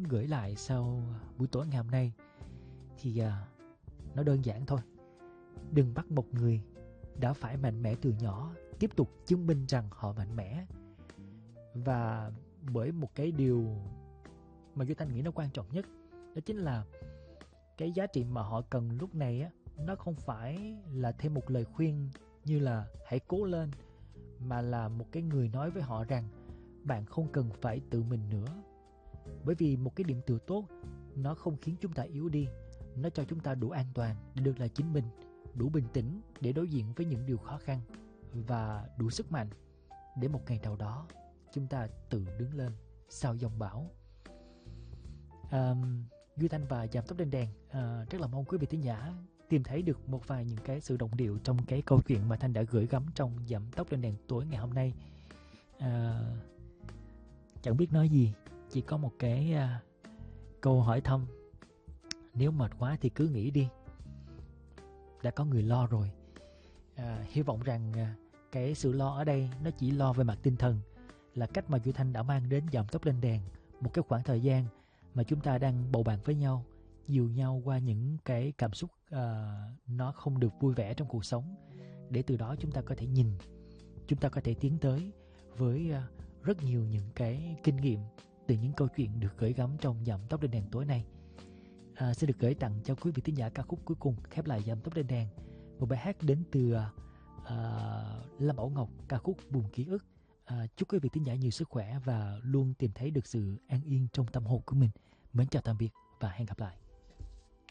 gửi lại sau buổi tối ngày hôm nay thì nó đơn giản thôi. Đừng bắt một người đã phải mạnh mẽ từ nhỏ tiếp tục chứng minh rằng họ mạnh mẽ. Và bởi một cái điều mà Duy Thanh nghĩ nó quan trọng nhất, đó chính là cái giá trị mà họ cần lúc này á, nó không phải là thêm một lời khuyên như là hãy cố lên, mà là một cái người nói với họ rằng bạn không cần phải tự mình nữa. Bởi vì một cái điểm tựa tốt nó không khiến chúng ta yếu đi, nó cho chúng ta đủ an toàn để được là chính mình, đủ bình tĩnh để đối diện với những điều khó khăn, và đủ sức mạnh để một ngày nào đó chúng ta tự đứng lên sau dòng bão. Duy Thanh và Giảm Tốc Lên Đèn rất là mong quý vị thính giả tìm thấy được một vài những cái sự đồng điệu trong cái câu chuyện mà Thanh đã gửi gắm trong Giảm Tốc Lên Đèn tối ngày hôm nay. Chẳng biết nói gì, chỉ có một cái câu hỏi thăm: nếu mệt quá thì cứ nghỉ đi, đã có người lo rồi. Hy vọng rằng cái sự lo ở đây nó chỉ lo về mặt tinh thần, là cách mà Duy Thanh đã mang đến Giảm Tốc Lên Đèn một cái khoảng thời gian mà chúng ta đang bầu bạn với nhau, dìu nhau qua những cái cảm xúc nó không được vui vẻ trong cuộc sống, để từ đó chúng ta có thể nhìn, chúng ta có thể tiến tới với rất nhiều những cái kinh nghiệm từ những câu chuyện được gửi gắm trong Giảm Tốc Lên Đèn tối nay. Sẽ được gửi tặng cho quý vị thính giả ca khúc cuối cùng khép lại Giảm Tốc Lên Đèn, một bài hát đến từ Lâm Bảo Ngọc, ca khúc Buồn Ký Ức. Chúc quý vị thính giả nhiều sức khỏe và luôn tìm thấy được sự an yên trong tâm hồn của mình. Mến chào tạm biệt và hẹn gặp lại.